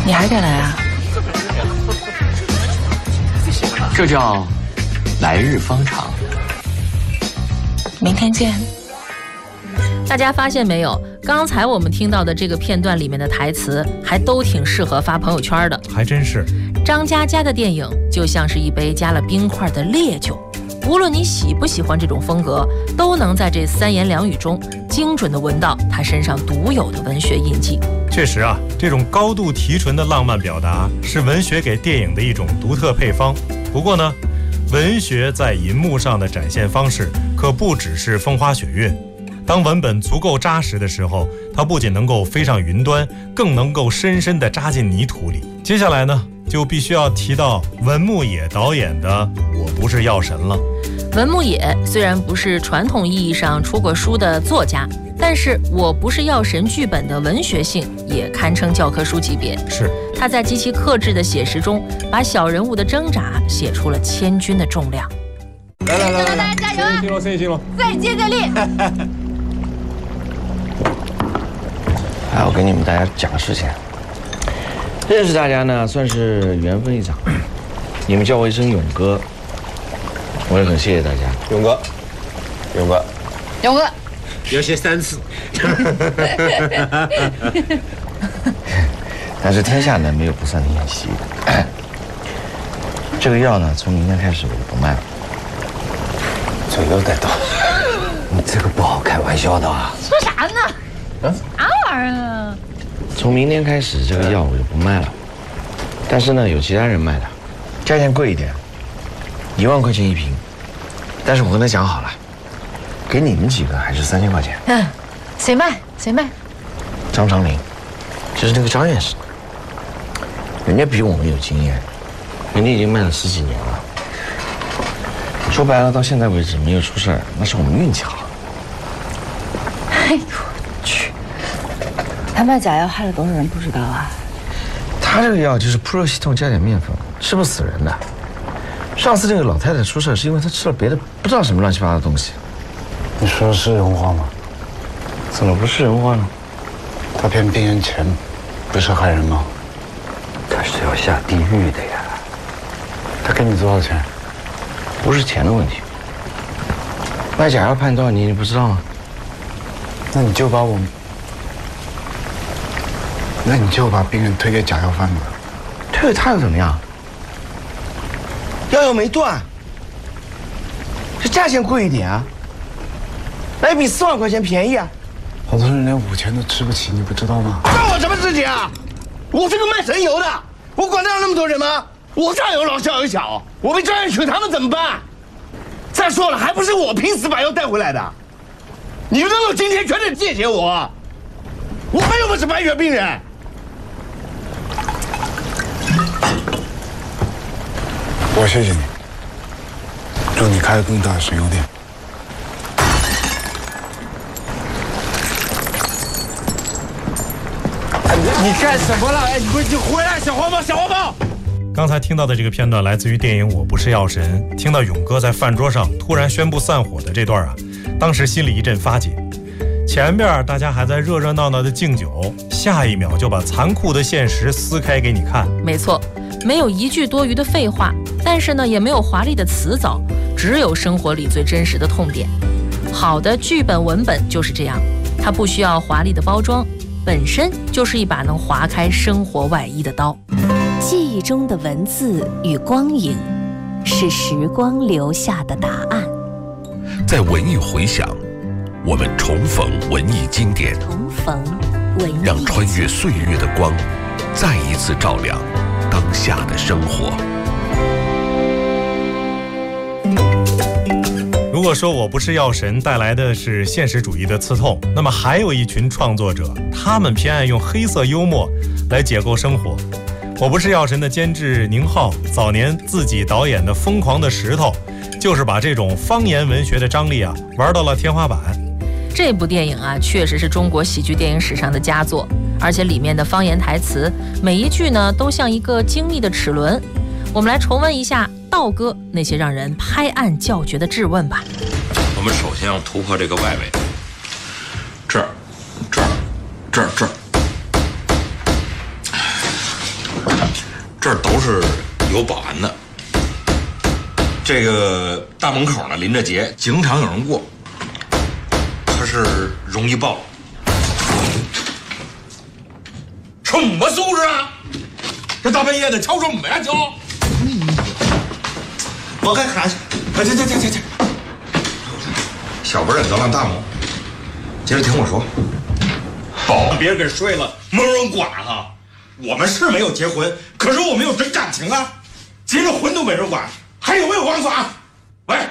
你还敢来啊？ 这叫来日方长。 明天见。 大家发现没有？刚才我们听到的这个片段里面的台词，还都挺适合发朋友圈的。 还真是。 张嘉佳的电影就像是一杯加了冰块的烈酒，无论你喜不喜欢这种风格，都能在这三言两语中精准地闻到他身上独有的文学印记。 确实啊，这种高度提纯的浪漫表达是文学给电影的一种独特配方。不过呢，文学在银幕上的展现方式可不只是风花雪月。当文本足够扎实的时候，它不仅能够飞上云端，更能够深深地扎进泥土里。接下来呢，就必须要提到文牧野导演的《我不是药神》了。 文牧野虽然不是传统意义上出过书的作家，但是我不是药神剧本的文学性也堪称教科书级别。 是， 他在极其克制的写实中，把小人物的挣扎写出了千钧的重量。 来，加油啊！ 声音进了， 再接再厉。 我跟你们大家讲个事情，认识大家呢算是缘分一场，你们叫我一声勇哥，我也很谢谢大家。 勇哥， 要写3次。 但是天下呢没有不散的宴席。这个药呢从明天开始我就不卖了。 嘴又带刀， 你这个不好开玩笑的啊。 说啥呢？啥玩意儿啊？ 从明天开始这个药我就不卖了，但是呢有其他人卖的，价钱贵一点，1万块钱一瓶。但是我跟他讲好了，给你们几个还是3000块钱。 谁卖？ 张长林，就是那个张院士，人家比我们有经验，人家已经卖了10几年了。说白了，到现在为止没有出事儿，那是我们运气好。 哎呦我去！他卖假药害了多少人不知道啊？ 他这个药就是扑热息痛加点面粉，吃不死人的。上次那个老太太出事是因为她吃了别的不知道什么乱七八糟的东西。 你说的是人话吗？ 怎么不是人话呢？ 他骗病人钱，不是害人吗？ 他是要下地狱的呀！ 他给你多少钱？ 不是钱的问题。卖假药判多少年你不知道吗？ 那你就把病人推给假药贩子。 推给他又怎么样？药又没断，这价钱贵一点啊，那也比4万块钱便宜啊。 好多人连5000都吃不起，你不知道吗？ 关我什么事情啊？我是个卖神油的，我管得了那么多人吗？我上有老下有小，我被专业取他们怎么办？再说了，还不是我拼死把药带回来的，你们能有今天全得谢谢我，我没有本事白血病人。 我谢谢你，祝你开更大的神油店。 你干什么了？哎，你回来，小黄包！ 刚才听到的这个片段来自于电影《我不是药神》，听到勇哥在饭桌上突然宣布散伙的这段啊，当时心里一阵发解。前边大家还在热热闹闹的敬酒，下一秒就把残酷的现实撕开给你看。 没错，没有一句多余的废话，但是呢，也没有华丽的辞藻，只有生活里最真实的痛点。好的剧本文本就是这样，它不需要华丽的包装，本身就是一把能划开生活外衣的刀。 记忆中的文字与光影，是时光留下的答案。 在文艺回响，我们重逢文艺经典，让穿越岁月的光再一次照亮当下的生活。 如果说我不是药神带来的是现实主义的刺痛，那么还有一群创作者，他们偏爱用黑色幽默来解构生活。我不是药神的监制宁浩早年自己导演的《疯狂的石头》，就是把这种方言文学的张力啊玩到了天花板。 这部电影啊，确实是中国喜剧电影史上的佳作，而且里面的方言台词，每一句呢都像一个精密的齿轮。我们来重温一下道哥那些让人拍案叫绝的质问吧。 我们首先要突破这个外围，这儿， 是有保安的。这个大门口呢临着街，经常有人过，可是容易报。什么素质啊！这大半夜的敲什么呀敲？ 我还喊，去。 小不忍得了大谋，接着听我说。保别人给睡了，没人管哈。我们是没有结婚，可是我们有真感情啊。结了婚都没人管，还有没有王法？